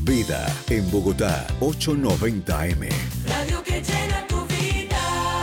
Vida en Bogotá, 890M. Radio que llena tu vida.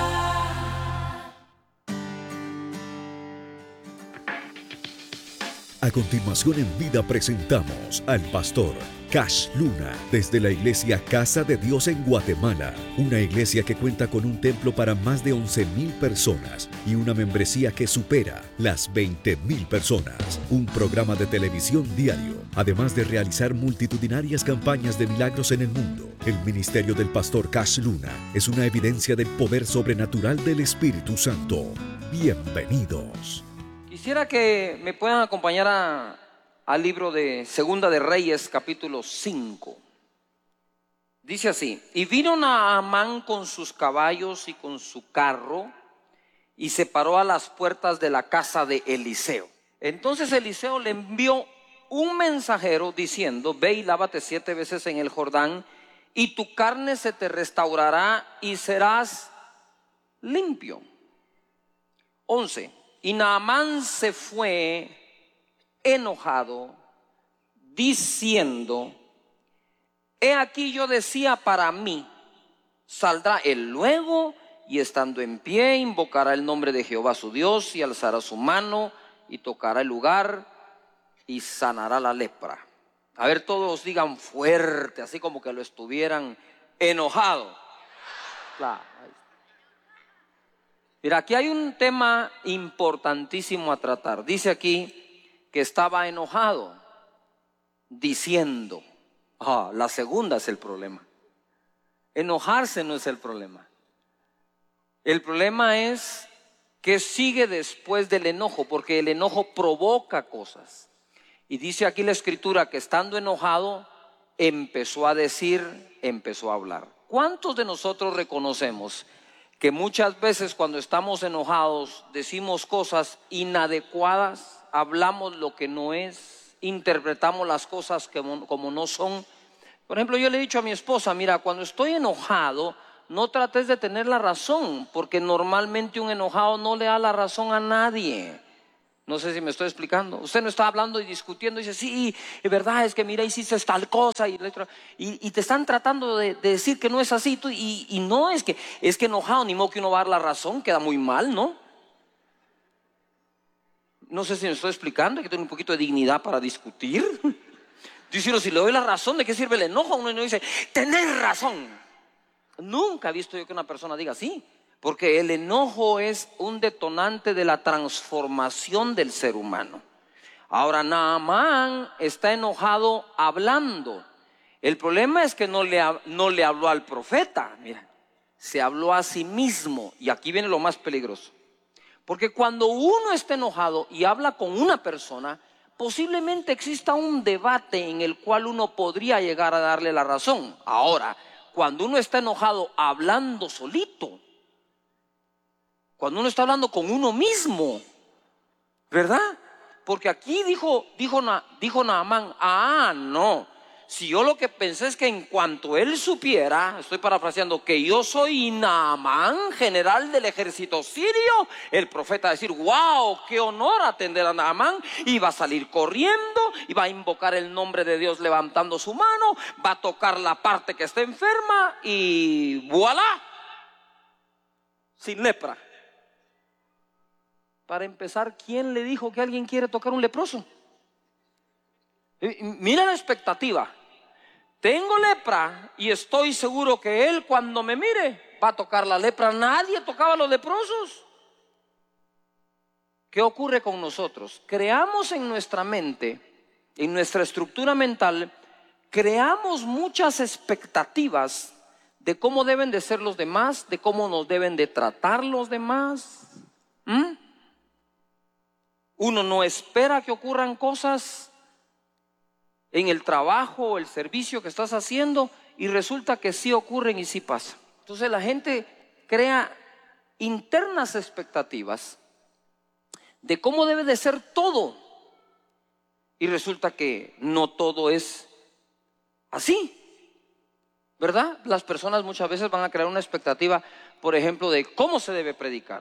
A continuación en Vida presentamos al pastor Cash Luna desde la iglesia Casa de Dios en Guatemala, una iglesia que cuenta con un templo para más de 11,000 personas y una membresía que supera las 20,000 personas, un programa de televisión diario, además de realizar multitudinarias campañas de milagros en el mundo. El ministerio del pastor Cash Luna es una evidencia del poder sobrenatural del Espíritu Santo. Bienvenidos. Quisiera que me puedan acompañar al libro de Segunda de Reyes, capítulo 5. Dice así: y vino Naamán con sus caballos y con su carro, y se paró a las puertas de la casa de Eliseo. Entonces Eliseo le envió un mensajero diciendo: ve y lávate 7 veces en el Jordán, y tu carne se te restaurará y serás limpio. 11. Y Naamán se fue enojado, diciendo: he aquí yo decía para mí, saldrá él luego, y estando en pie invocará el nombre de Jehová su Dios, y alzará su mano y tocará el lugar y sanará la lepra. A ver, todos digan fuerte, así como que lo estuvieran enojado. Claro. Mira, aquí hay un tema importantísimo a tratar. Dice aquí que estaba enojado, diciendo. La segunda es el problema. Enojarse no es el problema. El problema es que sigue después del enojo, porque el enojo provoca cosas. Y dice aquí la escritura que estando enojado, empezó a decir, empezó a hablar. ¿Cuántos de nosotros reconocemos que muchas veces cuando estamos enojados decimos cosas inadecuadas, hablamos lo que no es, interpretamos las cosas como no son? Por ejemplo, yo le he dicho a mi esposa: mira, cuando estoy enojado, no trates de tener la razón, porque normalmente un enojado no le da la razón a nadie. No sé si me estoy explicando. Usted no está hablando y discutiendo y dice: sí, es verdad, es que mira, hiciste tal cosa, y te están tratando de decir que no es así, y no, es que enojado, ni modo que uno va a dar la razón, queda muy mal, ¿no? No sé si me estoy explicando, hay que tener un poquito de dignidad para discutir. Dice uno: si le doy la razón, ¿de qué sirve el enojo? Uno no dice: tenés razón. Nunca he visto yo que una persona diga así. Porque el enojo es un detonante de la transformación del ser humano. Ahora, Naamán está enojado hablando. El problema es que no le habló al profeta. Mira, se habló a sí mismo. Y aquí viene lo más peligroso. Porque cuando uno está enojado y habla con una persona, posiblemente exista un debate en el cual uno podría llegar a darle la razón. Ahora, cuando uno está enojado hablando solito, cuando uno está hablando con uno mismo, ¿verdad? Porque aquí dijo Naamán: no, si yo lo que pensé es que en cuanto él supiera, estoy parafraseando, que yo soy Naamán, general del ejército sirio, el profeta va a decir: wow, qué honor atender a Naamán, y va a salir corriendo, y va a invocar el nombre de Dios levantando su mano, va a tocar la parte que está enferma, y voilà, sin lepra. Para empezar, ¿quién le dijo que alguien quiere tocar un leproso? Mira la expectativa. Tengo lepra y estoy seguro que él, cuando me mire, va a tocar la lepra. Nadie tocaba a los leprosos. ¿Qué ocurre con nosotros? Creamos en nuestra mente, en nuestra estructura mental, creamos muchas expectativas de cómo deben de ser los demás, de cómo nos deben de tratar los demás. Uno no espera que ocurran cosas en el trabajo o el servicio que estás haciendo, y resulta que sí ocurren y sí pasa. Entonces la gente crea internas expectativas de cómo debe de ser todo, y resulta que no todo es así, ¿verdad? Las personas muchas veces van a crear una expectativa, por ejemplo, de cómo se debe predicar.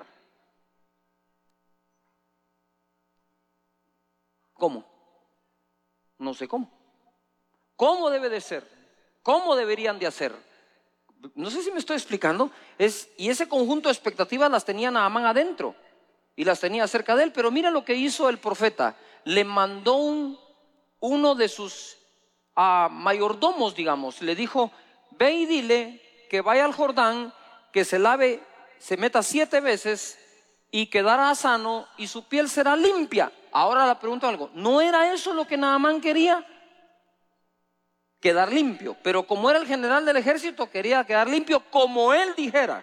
¿Cómo? No sé cómo. cómo debe de ser, cómo deberían de hacer. No sé si me estoy explicando. Y ese conjunto de expectativas las tenía Naamán adentro y las tenía cerca de él. Pero mira lo que hizo el profeta. Le mandó uno de sus mayordomos, digamos. Le dijo: ve y dile que vaya al Jordán, que se lave, se meta 7 veces y quedará sano y su piel será limpia. Ahora le pregunto algo: ¿no era eso lo que Naamán quería? Quedar limpio. Pero como era el general del ejército, quería quedar limpio como él dijera,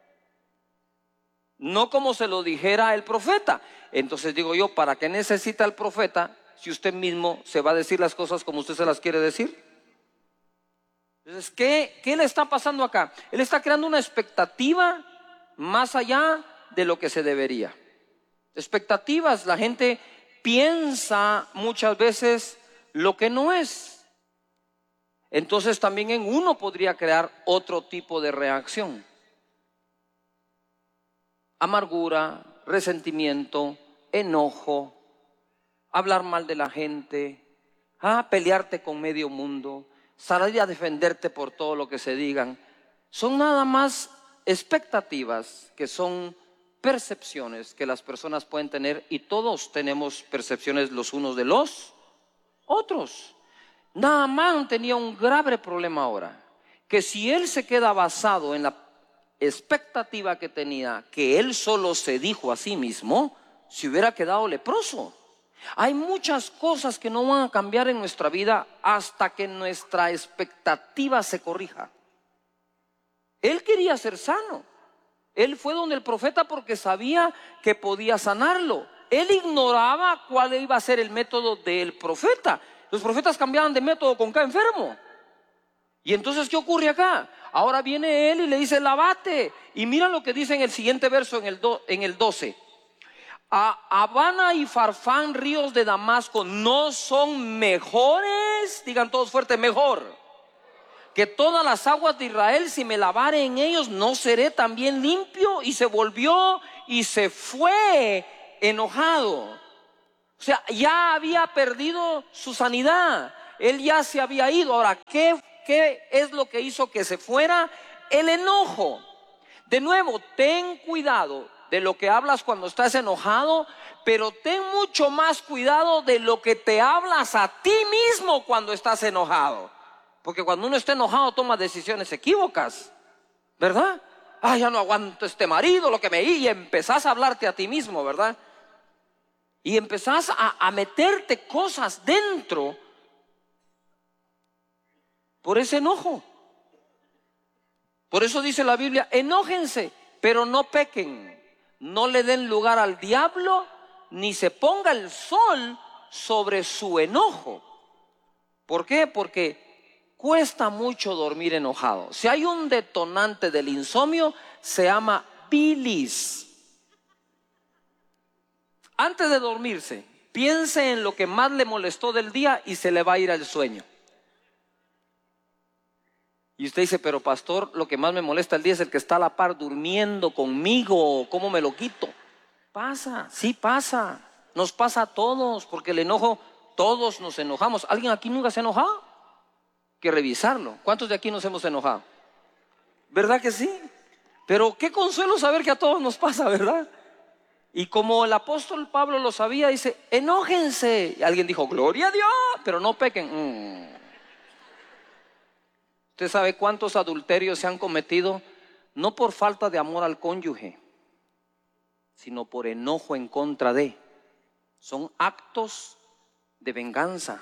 no como se lo dijera el profeta. Entonces digo yo, ¿para qué necesita el profeta si usted mismo se va a decir las cosas como usted se las quiere decir? Entonces, ¿qué le está pasando acá? Él está creando una expectativa más allá de lo que se debería. Expectativas, la gente piensa muchas veces lo que no es. Entonces también en uno podría crear otro tipo de reacción: amargura, resentimiento, enojo, hablar mal de la gente, pelearte con medio mundo, salir a defenderte por todo lo que se digan. Son nada más expectativas, que son percepciones que las personas pueden tener, y todos tenemos percepciones los unos de los otros. Naamán tenía un grave problema ahora, que si él se queda basado en la expectativa que tenía, que él solo se dijo a sí mismo, se hubiera quedado leproso. Hay muchas cosas que no van a cambiar en nuestra vida hasta que nuestra expectativa se corrija. Él quería ser sano. Él fue donde el profeta porque sabía que podía sanarlo. Él ignoraba cuál iba a ser el método del profeta. Los profetas cambiaban de método con cada enfermo. Y entonces, ¿qué ocurre acá? Ahora viene él y le dice: lávate. Y mira lo que dice en el siguiente verso, en el 12. Habana y Farfán, ríos de Damasco, ¿no son mejores? Digan todos fuerte: mejor que todas las aguas de Israel. Si me lavare en ellos, ¿no seré también limpio? Y se volvió y se fue enojado. O sea, ya había perdido su sanidad. Él ya se había ido. Ahora, ¿qué es lo que hizo que se fuera? El enojo. De nuevo, ten cuidado de lo que hablas cuando estás enojado, pero ten mucho más cuidado de lo que te hablas a ti mismo cuando estás enojado. Porque cuando uno está enojado toma decisiones equívocas, ¿verdad? Ya no aguanto este marido, lo que me... Y empezás a hablarte a ti mismo, ¿verdad? Y empezás a meterte cosas dentro por ese enojo. Por eso dice la Biblia: enójense, pero no pequen. No le den lugar al diablo, ni se ponga el sol sobre su enojo. ¿Por qué? Porque cuesta mucho dormir enojado. Si hay un detonante del insomnio, se llama bilis. Antes de dormirse, piense en lo que más le molestó del día y se le va a ir al sueño. Y usted dice: pero pastor, lo que más me molesta el día es el que está a la par durmiendo conmigo. ¿Cómo me lo quito? Pasa, sí pasa. Nos pasa a todos, porque el enojo, todos nos enojamos. ¿Alguien aquí nunca se ha enojado? Que revisarlo. ¿Cuántos de aquí nos hemos enojado? ¿Verdad que sí? Pero qué consuelo saber que a todos nos pasa, ¿verdad? Y como el apóstol Pablo lo sabía, dice: enójense. Y alguien dijo: gloria a Dios, pero no pequen. ¿Usted sabe cuántos adulterios se han cometido? No por falta de amor al cónyuge, sino por enojo en contra de. Son actos de venganza,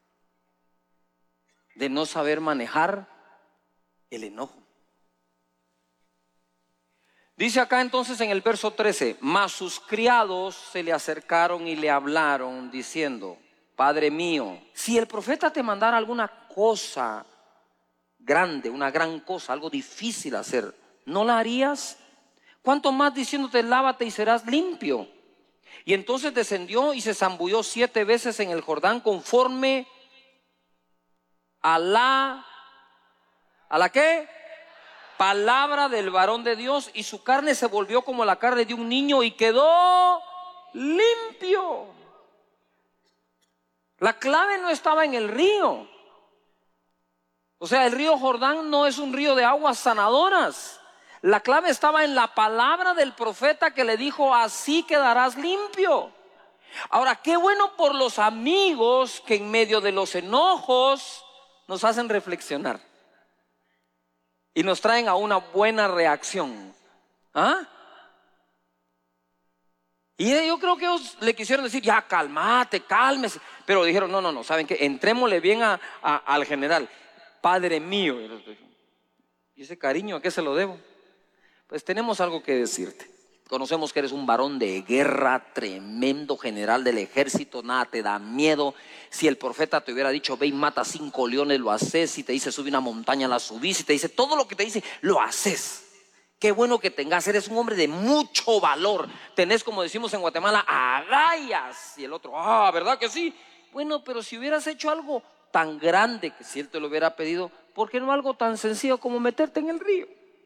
de no saber manejar el enojo. Dice acá entonces en el verso 13: mas sus criados se le acercaron y le hablaron diciendo: Padre mío, si el profeta te mandara alguna cosa grande, una gran cosa, algo difícil hacer, ¿no la harías? ¿Cuánto más diciéndote: lávate y serás limpio? Y entonces descendió y se zambulló 7 veces en el Jordán, conforme a la ¿qué? Palabra del varón de Dios, y su carne se volvió como la carne de un niño y quedó limpio. La clave no estaba en el río, O sea, el río Jordán no es un río de aguas sanadoras. La clave estaba en la palabra del profeta que le dijo: así quedarás limpio. Ahora, qué bueno por los amigos que en medio de los enojos nos hacen reflexionar y nos traen a una buena reacción. ¿Ah? Y yo creo que ellos le quisieron decir: ya, cálmate, cálmese. Pero dijeron: no, ¿saben qué? Entrémosle bien al general. Padre mío. ¿Y ese cariño a qué se lo debo? Pues tenemos algo que decirte. Conocemos que eres un varón de guerra, tremendo general del ejército, nada te da miedo. Si el profeta te hubiera dicho: ve y mata 5 leones, lo haces. Si te dice: sube una montaña, la subís. Si te dice todo lo que te dice, lo haces. Qué bueno que tengas, eres un hombre de mucho valor. Tenés, como decimos en Guatemala, agallas. Y el otro: ¿verdad que sí? Bueno, pero si hubieras hecho algo tan grande, que si él te lo hubiera pedido, ¿por qué no algo tan sencillo como meterte en el río?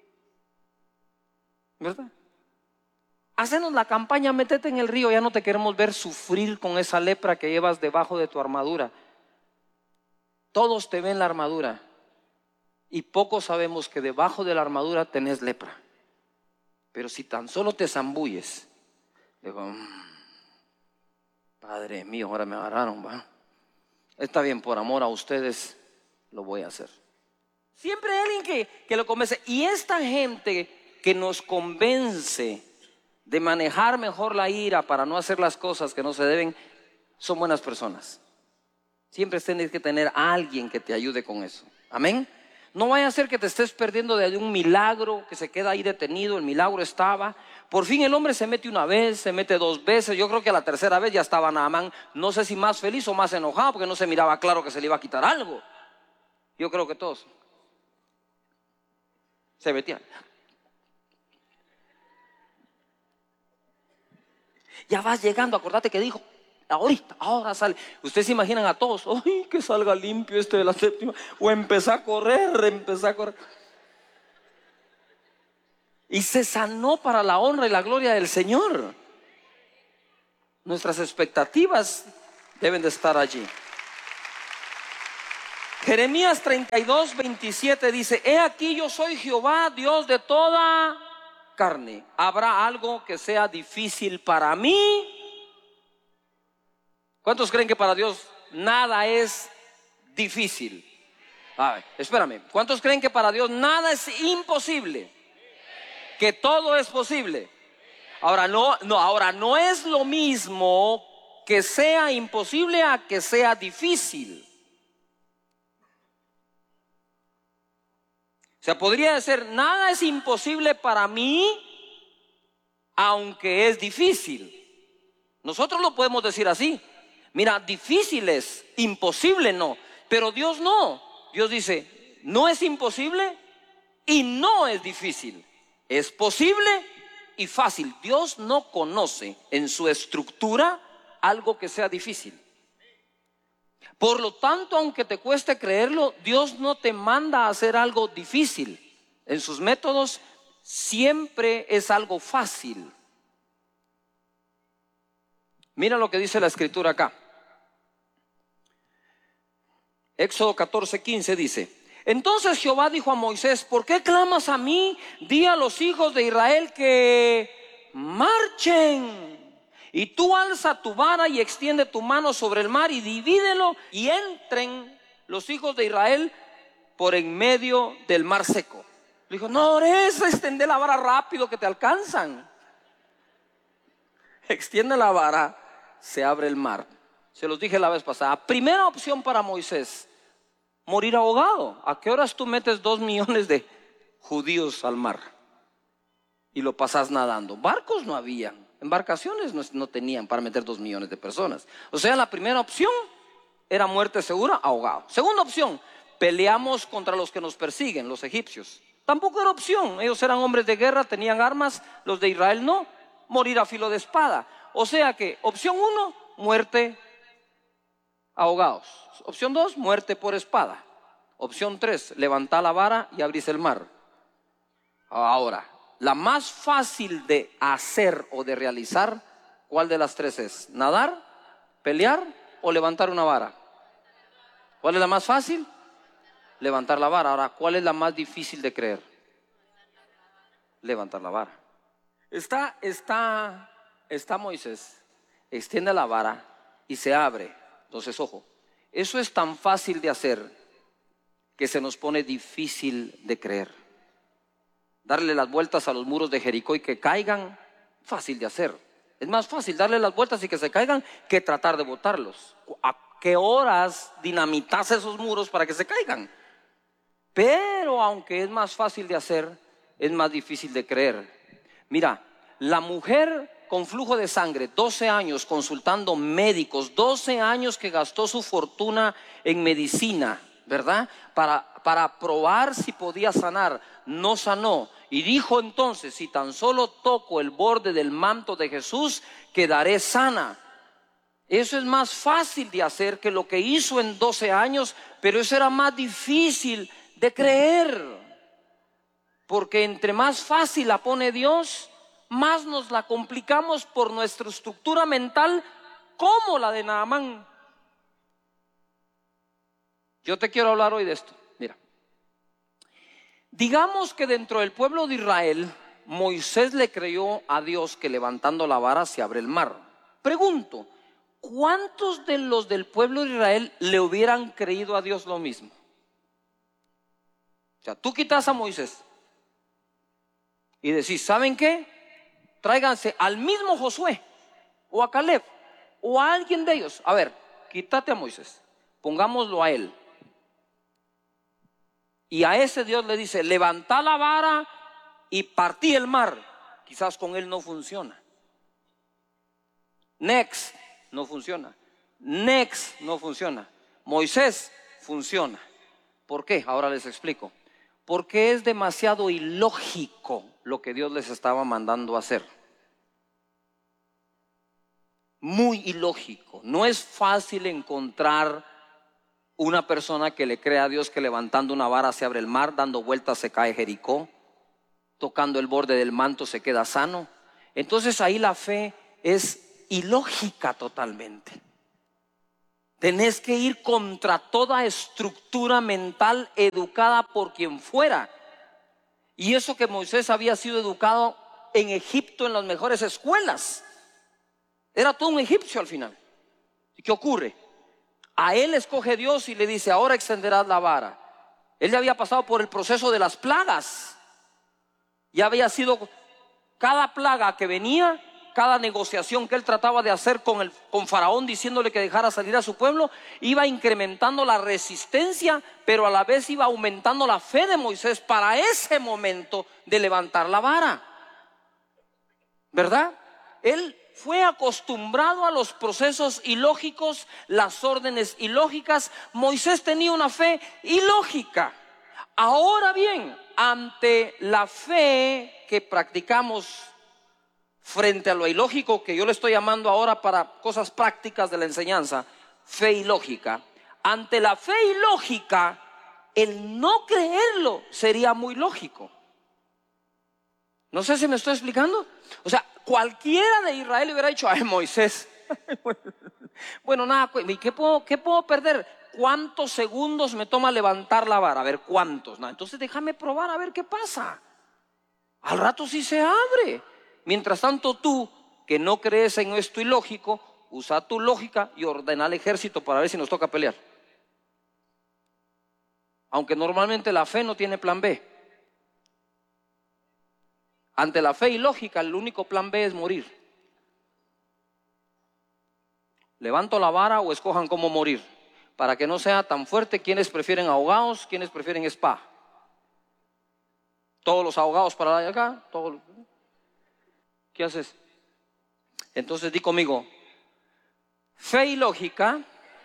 ¿Verdad? Hacenos la campaña: métete en el río. Ya no te queremos ver sufrir con esa lepra que llevas debajo de tu armadura. Todos te ven la armadura y pocos sabemos que debajo de la armadura tenés lepra. Pero si tan solo te zambulles, digo: Padre mío, ahora me agarraron, ¿va? Está bien, por amor a ustedes lo voy a hacer. Siempre hay alguien que lo convence. Y esta gente que nos convence de manejar mejor la ira para no hacer las cosas que no se deben, son buenas personas. Siempre tienes que tener a alguien que te ayude con eso. Amén. No vaya a ser que te estés perdiendo de un milagro que se queda ahí detenido. El milagro estaba. Por fin el hombre se mete una vez, se mete 2 veces. Yo creo que a la tercera vez ya estaba Naamán, no sé si más feliz o más enojado, porque no se miraba claro que se le iba a quitar algo. Yo creo que todos se metían. Ya vas llegando, acordate que dijo: ahora sale. Ustedes se imaginan a todos: ¡ay, que salga limpio este de la séptima! O empezó a correr. Y se sanó para la honra y la gloria del Señor. Nuestras expectativas deben de estar allí. Jeremías 32:27 dice: he aquí yo soy Jehová, Dios de toda carne. ¿Habrá algo que sea difícil para mí? ¿Cuántos creen que para Dios nada es difícil? A ver, espérame. ¿Cuántos creen que para Dios nada es imposible? Que todo es posible. Ahora no es lo mismo que sea imposible a que sea difícil. O sea, podría decir: nada es imposible para mí, aunque es difícil. Nosotros lo podemos decir así: mira, difícil es, imposible no. Pero Dios no. Dios dice: no es imposible y no es difícil. Es posible y fácil. Dios no conoce en su estructura algo que sea difícil. Por lo tanto, aunque te cueste creerlo, Dios no te manda a hacer algo difícil. En sus métodos siempre es algo fácil. Mira lo que dice la escritura acá. Éxodo 14:15 dice: entonces Jehová dijo a Moisés: ¿por qué clamas a mí? Di a los hijos de Israel que marchen. Y tú alza tu vara y extiende tu mano sobre el mar y divídelo, y entren los hijos de Israel por en medio del mar seco. Le dijo: no ores, extiende la vara rápido que te alcanzan. Extiende la vara, se abre el mar. Se los dije la vez pasada. Primera opción para Moisés: morir ahogado. ¿A qué horas tú metes 2 millones de judíos al mar y lo pasas nadando? Barcos no habían, embarcaciones no tenían para meter 2 millones de personas. O sea, la primera opción era muerte segura, ahogado. Segunda opción: peleamos contra los que nos persiguen, los egipcios. Tampoco era opción. Ellos eran hombres de guerra, tenían armas. Los de Israel no. Morir a filo de espada. O sea que opción 1, muerte ahogados. Opción 2, muerte por espada. Opción 3, levantar la vara y abrís el mar. Ahora, la más fácil de hacer o de realizar, ¿cuál de las 3 es? ¿Nadar, pelear o levantar una vara? ¿Cuál es la más fácil? Levantar la vara. Ahora, ¿cuál es la más difícil de creer? Levantar la vara. Está Moisés, extiende la vara y se abre. Entonces, ojo, eso es tan fácil de hacer que se nos pone difícil de creer. Darle las vueltas a los muros de Jericó y que caigan, fácil de hacer. Es más fácil darle las vueltas y que se caigan que tratar de botarlos. ¿A qué horas dinamitas esos muros para que se caigan? Pero aunque es más fácil de hacer, es más difícil de creer. Mira, la mujer con flujo de sangre, 12 años consultando médicos, 12 años que gastó su fortuna en medicina, ¿verdad? Para probar si podía sanar, no sanó. Y dijo entonces, si tan solo toco el borde del manto de Jesús, quedaré sana. Eso es más fácil de hacer que lo que hizo en 12 años, pero eso era más difícil de creer. Porque entre más fácil la pone Dios, más nos la complicamos por nuestra estructura mental, como la de Naamán. Yo te quiero hablar hoy de esto. Mira, digamos que dentro del pueblo de Israel, Moisés le creyó a Dios que levantando la vara se abre el mar. Pregunto, ¿cuántos de los del pueblo de Israel le hubieran creído a Dios lo mismo? O sea, tú quitas a Moisés y decís, ¿saben qué? Tráiganse al mismo Josué o a Caleb o a alguien de ellos. A ver, quítate a Moisés, pongámoslo a él. Y a ese Dios le dice, levanta la vara y partí el mar. Quizás con él no funciona. Next, no funciona. Next, no funciona. Moisés, funciona. ¿Por qué? Ahora les explico. Porque es demasiado ilógico lo que Dios les estaba mandando a hacer. Muy ilógico. No es fácil encontrar una persona que le crea a Dios que levantando una vara se abre el mar, dando vueltas se cae Jericó, tocando el borde del manto se queda sano. Entonces ahí la fe es ilógica totalmente. Tenés que ir contra toda estructura mental educada por quien fuera. Y eso que Moisés había sido educado en Egipto en las mejores escuelas. Era todo un egipcio al final. ¿Y qué ocurre? A él escoge Dios y le dice, ahora extenderás la vara. Él ya había pasado por el proceso de las plagas. Ya había sido cada plaga que venía, cada negociación que él trataba de hacer con Faraón diciéndole que dejara salir a su pueblo, iba incrementando la resistencia, pero a la vez iba aumentando la fe de Moisés para ese momento de levantar la vara. ¿Verdad? Él fue acostumbrado a los procesos ilógicos, las órdenes ilógicas. Moisés tenía una fe ilógica. Ahora bien, ante la fe que practicamos frente a lo ilógico, que yo le estoy llamando ahora para cosas prácticas de la enseñanza, fe ilógica. Ante la fe ilógica, el no creerlo sería muy lógico. No sé si me estoy explicando. O sea, cualquiera de Israel hubiera dicho, ay, Moisés, bueno, nada, ¿qué puedo perder? ¿Cuántos segundos me toma levantar la vara? A ver, ¿cuántos? Nada, entonces déjame probar a ver qué pasa. Al rato sí se abre. Mientras tanto tú, que no crees en esto ilógico, usa tu lógica y ordena al ejército para ver si nos toca pelear. Aunque normalmente la fe no tiene plan B. Ante la fe ilógica, el único plan B es morir. Levanto la vara o escojan cómo morir. Para que no sea tan fuerte, ¿quiénes prefieren ahogados? ¿Quiénes prefieren spa? Todos los ahogados para allá acá. ¿Qué haces? Entonces di conmigo. Fe ilógica,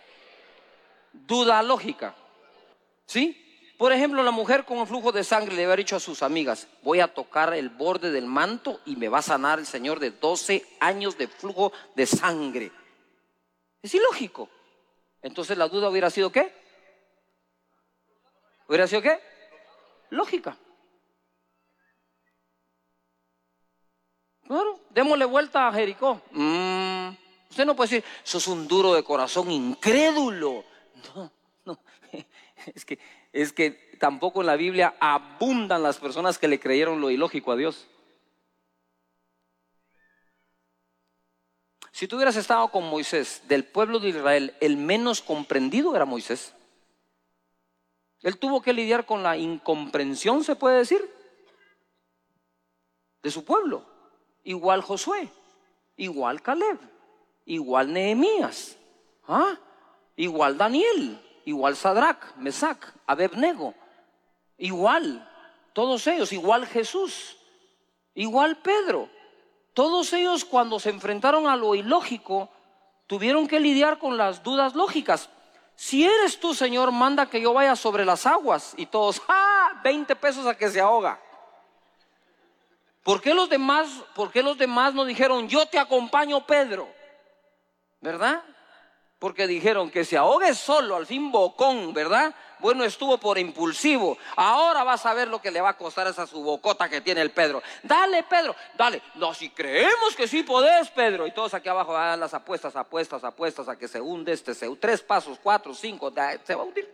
duda lógica. ¿Sí? Por ejemplo, la mujer con un flujo de sangre le había dicho a sus amigas, voy a tocar el borde del manto y me va a sanar el Señor de 12 años de flujo de sangre. Es ilógico. Entonces la duda hubiera sido ¿qué? ¿Hubiera sido qué? Lógica. Claro, démosle vuelta a Jericó. Usted no puede decir, sos un duro de corazón, incrédulo. No. Es que tampoco en la Biblia abundan las personas que le creyeron lo ilógico a Dios. Si tú hubieras estado con Moisés, del pueblo de Israel, el menos comprendido era Moisés. Él tuvo que lidiar con la incomprensión, se puede decir, de su pueblo. Igual Josué, igual Caleb, igual Nehemías, igual Daniel, igual Sadrach, Mesac, Abednego, igual, todos ellos, igual Jesús, igual Pedro. Todos ellos, cuando se enfrentaron a lo ilógico, tuvieron que lidiar con las dudas lógicas. Si eres tú, Señor, manda que yo vaya sobre las aguas. Y todos, 20 pesos a que se ahoga. ¿Por qué los demás no dijeron, yo te acompaño, Pedro? ¿Verdad? Porque dijeron que se ahogue solo, al fin bocón, ¿verdad? Bueno, estuvo por impulsivo. Ahora vas a ver lo que le va a costar esa su bocota que tiene el Pedro. Dale, Pedro, dale. No, si creemos que sí podés, Pedro. Y todos aquí abajo, las apuestas a que se hunde 3 pasos, 4, 5, se va a hundir.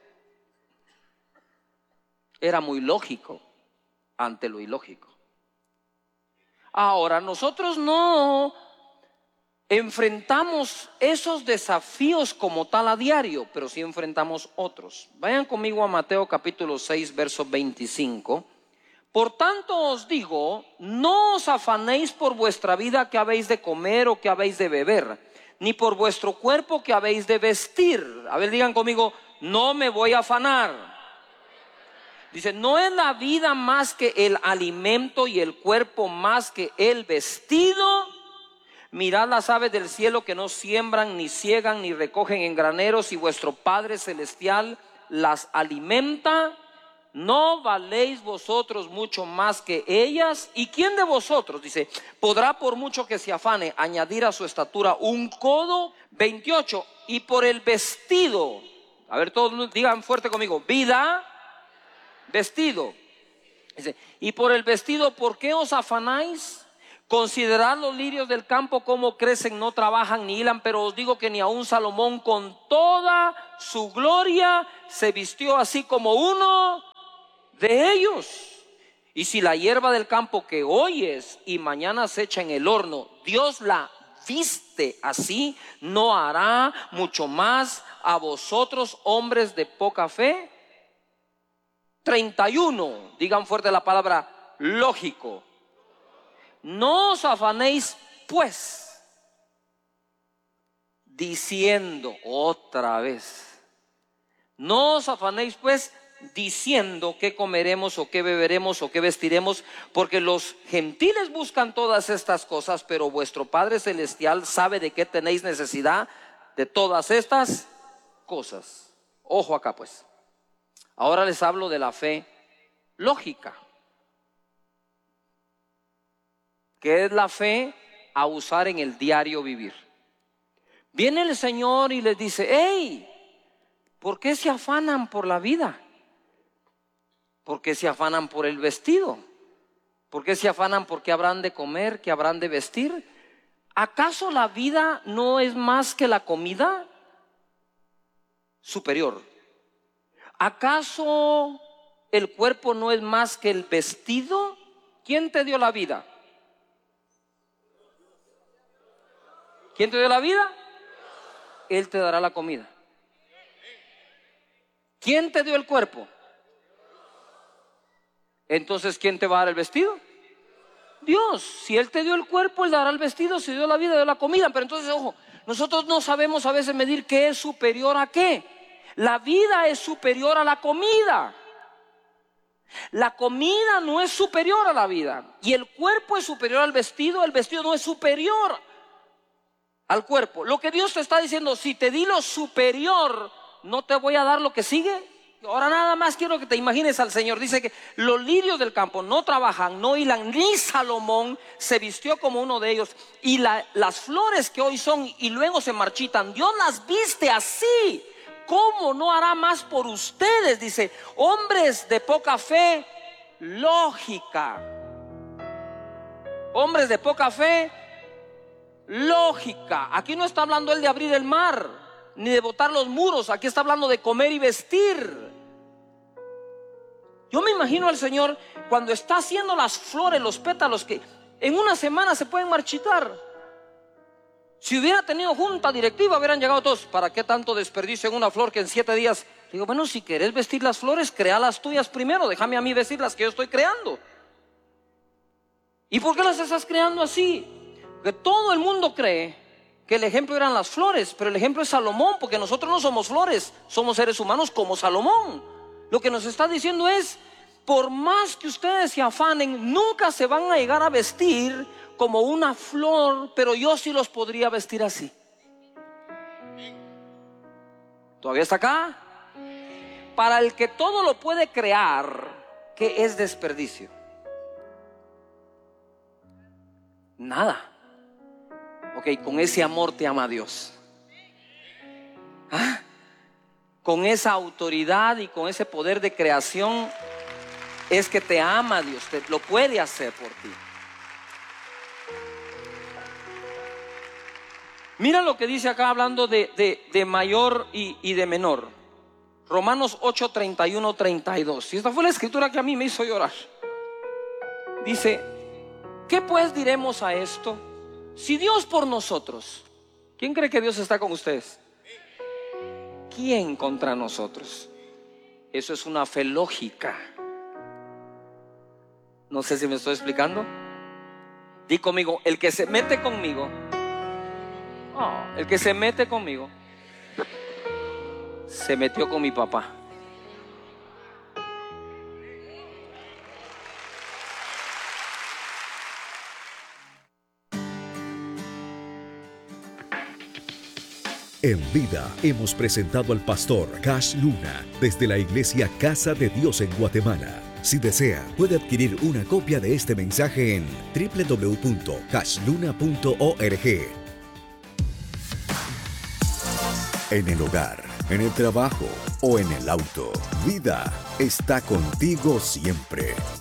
Era muy lógico ante lo ilógico. Ahora, nosotros no enfrentamos esos desafíos como tal a diario, pero sí enfrentamos otros. Vayan conmigo a Mateo capítulo 6, verso 25. Por tanto os digo, no os afanéis por vuestra vida que habéis de comer o que habéis de beber, ni por vuestro cuerpo que habéis de vestir. A ver, digan conmigo, no me voy a afanar. Dice, ¿no es la vida más que el alimento y el cuerpo más que el vestido? Mirad las aves del cielo que no siembran, ni ciegan, ni recogen en graneros, y vuestro Padre Celestial las alimenta. ¿No valéis vosotros mucho más que ellas? ¿Y quién de vosotros, dice, podrá por mucho que se afane añadir a su estatura un codo? 28, y por el vestido, a ver todos digan fuerte conmigo, vida, vestido. Dice, y por el vestido, ¿por qué os afanáis? Considerad los lirios del campo, cómo crecen, no trabajan ni hilan, pero os digo que ni aun Salomón con toda su gloria se vistió así como uno de ellos. Y si la hierba del campo que hoy es y mañana se echa en el horno, Dios la viste así, ¿no hará mucho más a vosotros, hombres de poca fe? 31, digan fuerte la palabra lógico. No os afanéis pues, diciendo otra vez, no os afanéis pues diciendo qué comeremos o qué beberemos o qué vestiremos, porque los gentiles buscan todas estas cosas, pero vuestro Padre Celestial sabe de qué tenéis necesidad de todas estas cosas. Ojo acá pues. Ahora les hablo de la fe lógica, que es la fe a usar en el diario vivir. Viene el Señor y les dice, hey, ¿por qué se afanan por la vida? ¿Por qué se afanan por el vestido? ¿Por qué se afanan por qué habrán de comer, qué habrán de vestir? ¿Acaso la vida no es más que la comida? Superior. ¿Acaso el cuerpo no es más que el vestido? ¿Quién te dio la vida? ¿Quién te dio la vida? Él te dará la comida. ¿Quién te dio el cuerpo? Entonces, ¿quién te va a dar el vestido? Dios. Si Él te dio el cuerpo, Él dará el vestido. Si dio la vida, dio la comida. Pero entonces, ojo, nosotros no sabemos a veces medir qué es superior a qué. La vida es superior a la comida. La comida no es superior a la vida. Y el cuerpo es superior al vestido. El vestido no es superior al cuerpo. Lo que Dios te está diciendo, si te di lo superior, ¿no te voy a dar lo que sigue? Ahora nada más quiero que te imagines al Señor. Dice que los lirios del campo no trabajan, no hilan, ni Salomón se vistió como uno de ellos. Y las flores que hoy son y luego se marchitan, Dios las viste así. ¿Cómo no hará más por ustedes? Dice, hombres de poca fe lógica. Hombres de poca fe lógica. Aquí no está hablando Él de abrir el mar, ni de botar los muros. Aquí está hablando de comer y vestir. Yo me imagino al Señor cuando está haciendo las flores, los pétalos que en una semana se pueden marchitar. Si hubiera tenido junta directiva, hubieran llegado todos. ¿Para qué tanto desperdicio en una flor que en 7 días? Digo, bueno, si querés vestir las flores, crea las tuyas primero. Déjame a mí vestir las que yo estoy creando. ¿Y por qué las estás creando así? Porque todo el mundo cree que el ejemplo eran las flores, pero el ejemplo es Salomón, porque nosotros no somos flores, somos seres humanos como Salomón. Lo que nos está diciendo es, por más que ustedes se afanen, nunca se van a llegar a vestir como una flor, pero yo sí los podría vestir así. ¿Todavía está acá? Para el que todo lo puede crear, ¿qué es desperdicio? Nada. Ok, con ese amor te ama Dios. ¿Ah? Con esa autoridad y con ese poder de creación es que te ama Dios, te lo puede hacer por ti. Mira lo que dice acá hablando de mayor y de menor. Romanos 8, 31, 32. Y esta fue la escritura que a mí me hizo llorar. Dice, ¿qué pues diremos a esto? Si Dios por nosotros, ¿quién cree que Dios está con ustedes? ¿Quién contra nosotros? Eso es una fe lógica. No sé si me estoy explicando. Di conmigo, el que se mete conmigo, el que se mete conmigo, se metió con mi papá. En vida hemos presentado al pastor Cash Luna desde la iglesia Casa de Dios en Guatemala. Si desea, puede adquirir una copia de este mensaje en www.cashluna.org. En el hogar, en el trabajo o en el auto, Vida está contigo siempre.